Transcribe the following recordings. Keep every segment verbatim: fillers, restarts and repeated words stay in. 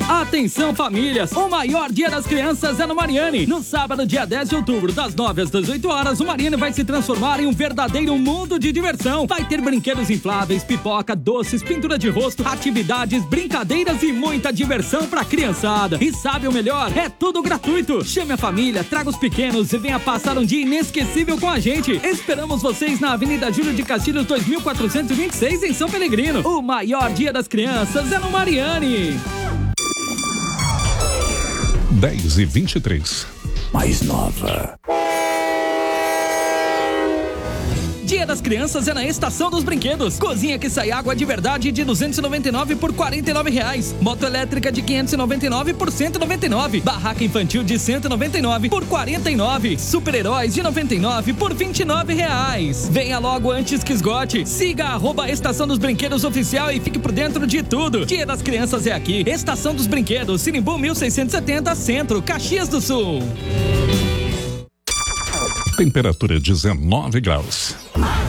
Atenção famílias, o maior dia das crianças é no Mariani. No sábado, dia dez de outubro, das nove às dezoito horas, o Mariani vai se transformar em um verdadeiro mundo de diversão. Vai ter brinquedos infláveis, pipoca, doces, pintura de rosto, atividades, brincadeiras e muita diversão pra criançada. E sabe o melhor? É tudo gratuito. Chame a família, traga os pequenos e venha passar um dia inesquecível com a gente. Esperamos vocês na Avenida Júlio de Castilhos dois mil quatrocentos e vinte e seis, em São Pelegrino. O maior dia das crianças é no Mariani. dez e vinte e três. Mais nova. Dia das Crianças é na Estação dos Brinquedos. Cozinha que sai água de verdade de duzentos e noventa e nove por quarenta e nove reais. Moto elétrica de quinhentos e noventa e nove por cento e noventa e nove. Barraca infantil de cento e noventa e nove por quarenta e nove. Super-heróis de noventa e nove por vinte e nove reais. Venha logo antes que esgote. Siga arroba Estação dos Brinquedos Oficial e fique por dentro de tudo. Dia das Crianças é aqui. Estação dos Brinquedos, Sinimbu mil seiscentos e setenta, Centro, Caxias do Sul. Temperatura dezenove graus. Mais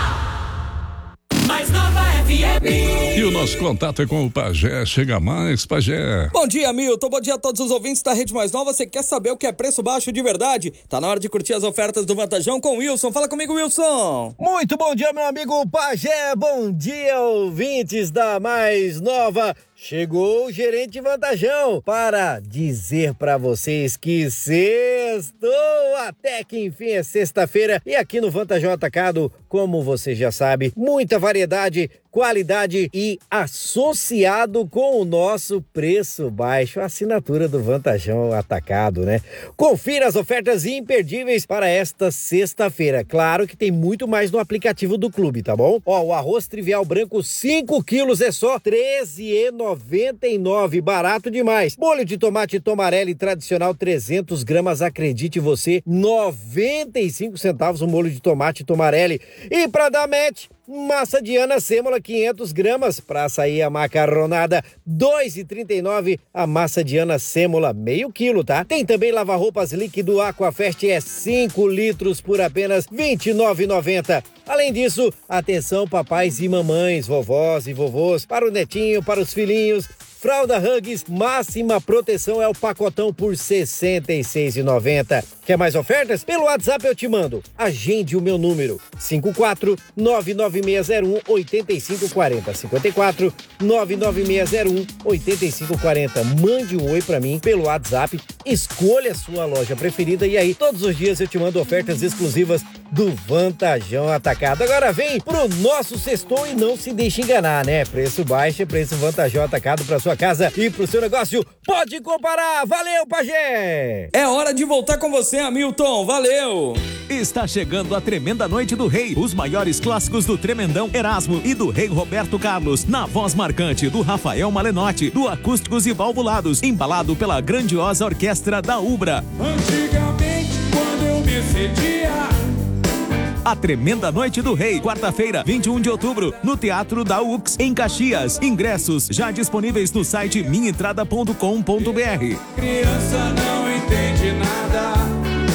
nova! Mais nova F M! E o nosso contato é com o Pajé. Chega mais, Pajé. Bom dia, Milton. Bom dia a todos os ouvintes da Rede Mais Nova. Você quer saber o que é preço baixo de verdade? Tá na hora de curtir as ofertas do Vantajão com o Wilson. Fala comigo, Wilson. Muito bom dia, meu amigo Pajé. Bom dia, ouvintes da Mais Nova. Chegou o gerente Vantajão para dizer para vocês que sextou, até que enfim é sexta-feira. E aqui no Vantajão Atacado, como você já sabe, muita variedade, qualidade e associado com o nosso preço baixo, a assinatura do Vantajão Atacado, né? Confira as ofertas imperdíveis para esta sexta-feira. Claro que tem muito mais no aplicativo do clube, tá bom? Ó, o arroz trivial branco cinco quilos é só treze reais e noventa e nove centavos, barato demais. Molho de tomate Tomarelli tradicional trezentos gramas, acredite você, noventa e cinco centavos o molho de tomate Tomarelli. E para dar match, massa de Ana sêmola quinhentos gramas, para sair a macarronada dois reais e trinta e nove centavos a massa de Ana sêmola meio quilo, tá? Tem também lava-roupas líquido Aquafest, é cinco litros por apenas vinte e nove reais e noventa centavos. Além disso, atenção papais e mamães, vovós e vovôs, para o netinho, para os filhinhos, fralda Huggies, máxima proteção é o pacotão por sessenta e seis reais e noventa centavos. Quer mais ofertas? Pelo WhatsApp eu te mando. Agende o meu número, cinco quatro nove nove seis zero um oito cinco quatro zero, cinco quatro nove nove seis zero um oito cinco quatro zero. Mande um oi pra mim pelo WhatsApp, escolha a sua loja preferida e aí todos os dias eu te mando ofertas exclusivas do Vantajão Atacado. Agora vem pro nosso sextou e não se deixe enganar, né? Preço baixo é preço Vantajão Atacado pra sua casa e pro seu negócio. Pode comparar! Valeu, Pajé! É hora de voltar com você, Hamilton. Valeu! Está chegando a Tremenda Noite do Rei. Os maiores clássicos do Tremendão Erasmo e do Rei Roberto Carlos, na voz marcante do Rafael Malenotti, do Acústicos e Valvulados, embalado pela grandiosa orquestra da Ubra. Antigamente, quando eu me sentia... A Tremenda Noite do Rei, quarta-feira, vinte e um de outubro, no Teatro da U X, em Caxias. Ingressos já disponíveis no site minha entrada ponto com ponto b r. Criança não entende nada.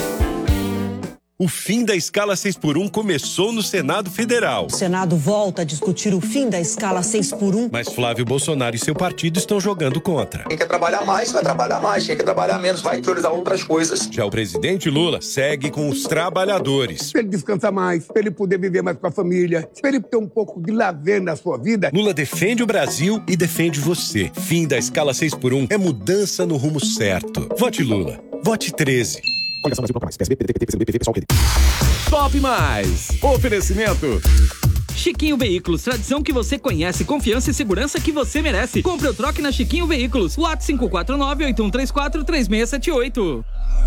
O fim da escala seis por um começou no Senado Federal. O Senado volta a discutir o fim da escala seis por um. Mas Flávio Bolsonaro e seu partido estão jogando contra. Quem quer trabalhar mais, vai trabalhar mais. Quem quer trabalhar menos, vai priorizar outras coisas. Já o presidente Lula segue com os trabalhadores. Para ele descansar mais, para ele poder viver mais com a família, para ele ter um pouco de lazer na sua vida. Lula defende o Brasil e defende você. Fim da escala seis por um é mudança no rumo certo. Vote Lula. Vote treze. Coligação Brasil Mais. P S B, P D T, P T C B, P V, P S O L, P D. Top Mais. Oferecimento. Chiquinho Veículos, tradição que você conhece, confiança e segurança que você merece. Compre ou troque na Chiquinho Veículos. WhatsApp cinco quatro nove oito um três quatro três seis sete oito.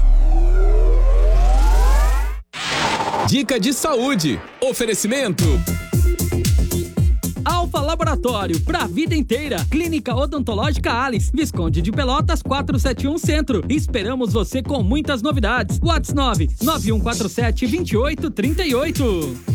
Dica de saúde. Oferecimento. Alfa Laboratório, pra vida inteira. Clínica Odontológica Alice, Visconde de Pelotas quatrocentos e setenta e um Centro. Esperamos você com muitas novidades. WhatsApp nove nove um quatro sete dois oito três oito.